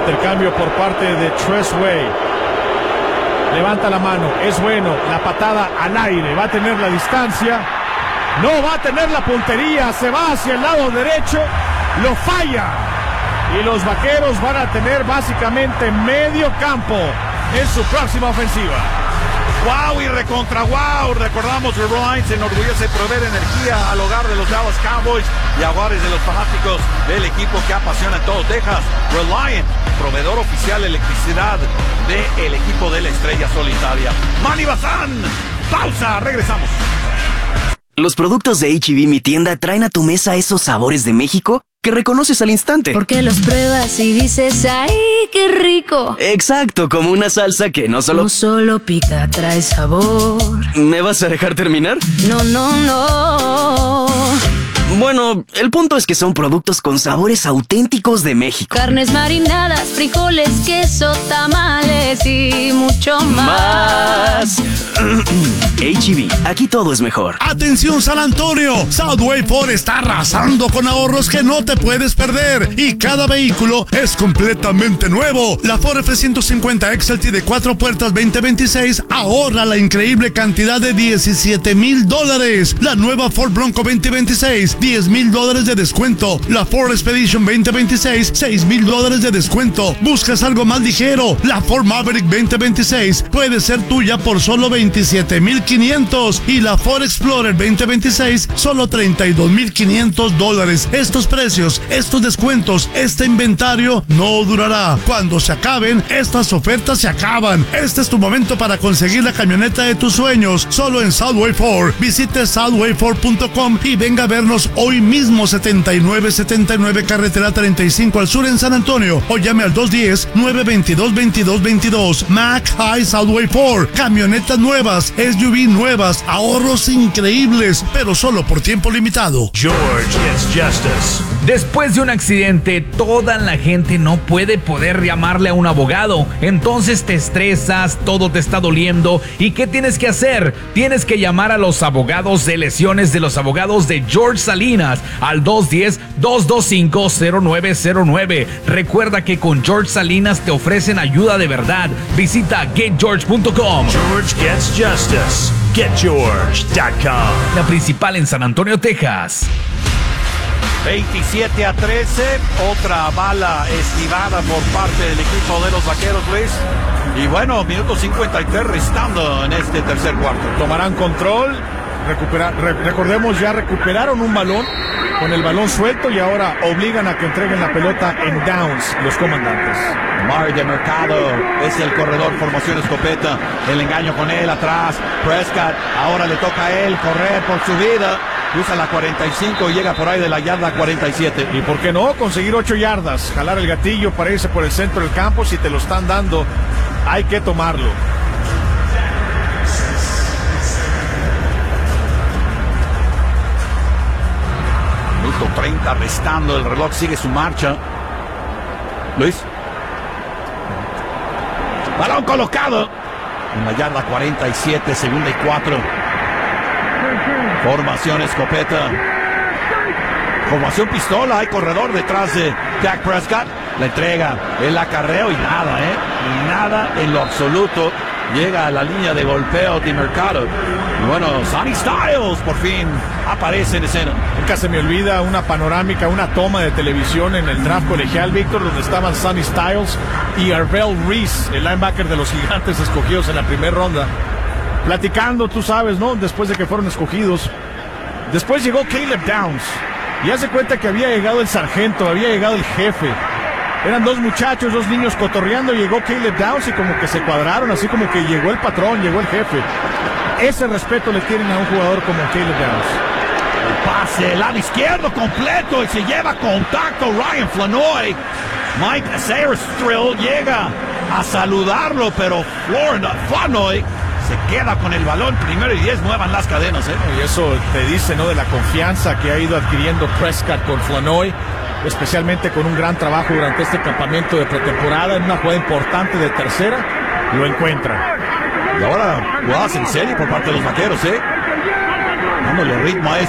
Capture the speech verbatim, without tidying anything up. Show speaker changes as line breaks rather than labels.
intercambio por parte de Tress Way. Levanta la mano, es bueno, la patada al aire, va a tener la distancia, no va a tener la puntería, se va hacia el lado derecho, lo falla. Y los Vaqueros van a tener básicamente medio campo en su próxima ofensiva.
Wow y recontra wow. Recordamos que Reliant se enorgullece de proveer energía al hogar de los Dallas Cowboys y aguares de los fanáticos del equipo que apasiona en todo Texas. Reliant, proveedor oficial de electricidad del equipo de la Estrella Solitaria. Manny Bazán, pausa, regresamos.
Los productos de H E B Mi Tienda traen a tu mesa esos sabores de México que reconoces al instante.
Porque los pruebas y dices, ¡ay, qué rico!
Exacto, como una salsa que no solo...
No solo pica, trae sabor.
¿Me vas a dejar terminar?
No, no, no.
Bueno, el punto es que son productos con sabores auténticos de México.
Carnes marinadas, frijoles, queso, tamales y mucho más.
Más. H E B, aquí todo es mejor.
¡Atención San Antonio! Southway Ford está arrasando con ahorros que no te puedes perder. Y cada vehículo es completamente nuevo. La Ford F ciento cincuenta X L T de cuatro puertas veinte veintiséis ahorra la increíble cantidad de diecisiete mil dólares. La nueva Ford Bronco veinte veintiséis, diez mil dólares de descuento. La Ford Expedition veinte veintiséis, seis mil dólares de descuento. ¿Buscas algo más ligero? La Ford Maverick veinte veintiséis puede ser tuya por solo veintisiete mil quinientos y la Ford Explorer veinte veintiséis solo treinta y dos mil quinientos dólares. Estos precios, estos descuentos, este inventario no durará. Cuando se acaben, estas ofertas se acaban. Este es tu momento para conseguir la camioneta de tus sueños, solo en Southway Ford. Visite southway ford punto com y venga a vernos hoy mismo. Setenta y nueve setenta y nueve carretera treinta y cinco al sur en San Antonio, o llame al dos uno cero, nueve dos dos, veintidós veintidós. Mac High Southway Ford. Camionetas nuevas, S U V nuevas, ahorros increíbles, pero solo por tiempo limitado.
George gets justice. Después de un accidente, toda la gente no puede poder llamarle a un abogado. Entonces te estresas, todo te está doliendo. ¿Y qué tienes que hacer? Tienes que llamar a los abogados de lesiones de los abogados de George Salinas al dos uno cero, dos dos cinco, cero nueve cero nueve. Recuerda que con George Salinas te ofrecen ayuda de verdad. Visita get george punto com.
George gets justice. get george punto com.
La principal en San Antonio, Texas.
veintisiete a trece, otra bala esquivada por parte del equipo de los Vaqueros, Luis. Y bueno, minuto cincuenta y tres restando en este tercer cuarto.
Tomarán control, recupera, re, recordemos ya recuperaron un balón con el balón suelto y ahora obligan a que entreguen la pelota en downs los comandantes.
Mar de Mercado es el corredor, formación escopeta, el engaño con él atrás. Prescott, ahora le toca a él correr por su vida. Usa la cuarenta y cinco y llega por ahí de la yarda cuarenta y siete.
¿Y por qué no? Conseguir ocho yardas, jalar el gatillo para irse por el centro del campo. Si te lo están dando, hay que tomarlo.
Minuto treinta restando, el reloj sigue su marcha. Luis. Balón colocado en la yarda cuarenta y siete, segunda y cuatro. Formación escopeta. Formación pistola. Hay corredor detrás de Dak Prescott. La entrega, el acarreo y nada, ¿eh? Y nada en lo absoluto. Llega a la línea de golpeo de Mercado. Y bueno, Sonny Styles por fin aparece en escena.
Nunca se me olvida una panorámica, una toma de televisión en el draft colegial, Víctor, donde estaban Sonny Styles y Arvell Reese, el linebacker de los Gigantes escogidos en la primera ronda. Platicando, tú sabes, ¿no? Después de que fueron escogidos. Después llegó Caleb Downs. Y hace cuenta que había llegado el sargento, había llegado el jefe. Eran dos muchachos, dos niños cotorreando. Llegó Caleb Downs y como que se cuadraron, así como que llegó el patrón, llegó el jefe. Ese respeto le tienen a un jugador como Caleb Downs.
El pase, el lado izquierdo completo y se lleva contacto Ryan Flanoy. Mike Sainristil llega a saludarlo, pero Flanoy se queda con el balón, primero y diez, muevan las cadenas, ¿eh?
Y eso te dice, ¿no?, de la confianza que ha ido adquiriendo Prescott con Flanoy, especialmente con un gran trabajo durante este campamento de pretemporada, en una jugada importante de tercera, lo encuentra.
Y ahora jugadas en serie por parte de los Vaqueros, ¿eh? Dándole ritmo a